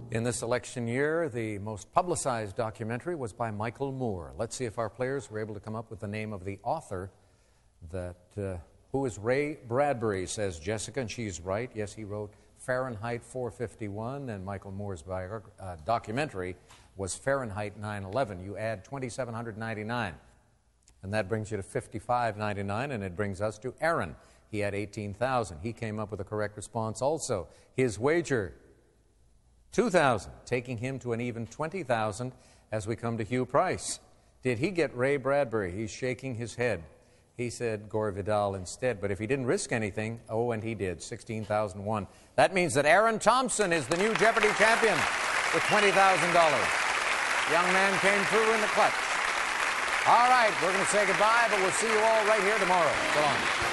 In this election year, the most publicized documentary was by Michael Moore. Let's see if our players were able to come up with the name of the author. Who is Ray Bradbury, says Jessica, and she's right. Yes, he wrote Fahrenheit 451, and Michael Moore's documentary was Fahrenheit 9/11. You add 2,799, and that brings you to 5,599, and it brings us to Aaron. He had 18,000. He came up with a correct response also. His wager, 2,000, taking him to an even 20,000 as we come to Hugh Price. Did he get Ray Bradbury? He's shaking his head. He said Gore Vidal instead, but if he didn't risk anything, oh, and he did, 16,001. That means that Aaron Thompson is the new Jeopardy champion with $20,000. Young man came through in the clutch. All right, we're going to say goodbye, but we'll see you all right here tomorrow. So long.